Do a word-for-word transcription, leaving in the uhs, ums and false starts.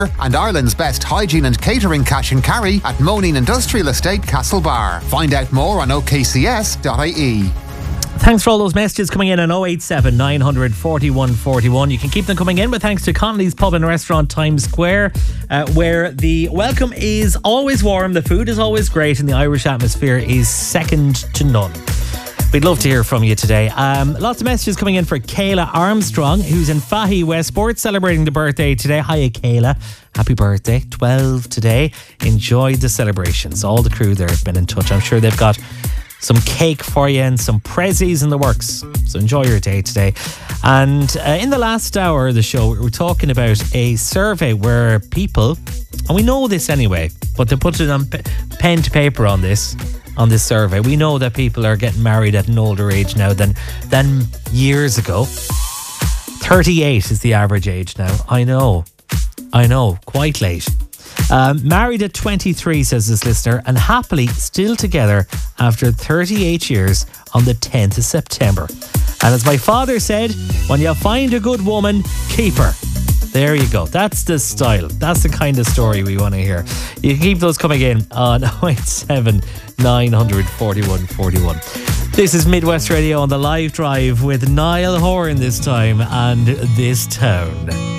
and Ireland's best hygiene and catering cash and carry at Moneen Industrial Estate, Castlebar. Find out more on o k c s dot i e. Thanks for all those messages coming in on oh eight seven, nine hundred, forty-one forty-one. You can keep them coming in, but thanks to Connolly's Pub and Restaurant, Times Square, uh, where the welcome is always warm, the food is always great, and the Irish atmosphere is second to none. We'd love to hear from you today. Um, lots of messages coming in for Kayla Armstrong, who's in Fahy Westport, celebrating the birthday today. Hiya, Kayla. Happy birthday. twelve today. Enjoy the celebrations. All the crew there have been in touch. I'm sure they've got some cake for you and some prezzies in the works. So enjoy your day today. And uh, in the last hour of the show, we were talking about a survey where people, and we know this anyway, but they put it on p- pen to paper on this, on this survey. We know that people are getting married at an older age now than, than years ago. thirty-eight is the average age now. I know. I know. Quite late. Um, married at twenty-three, says this listener, and happily still together after thirty-eight years on the tenth of September. And as my father said, when you find a good woman, keep her. There you go. That's the style. That's the kind of story we want to hear. You can keep those coming in on oh eight seven, nine hundred, forty-one forty-one. This is Midwest Radio on the live drive with Niall Horan this time and This Town.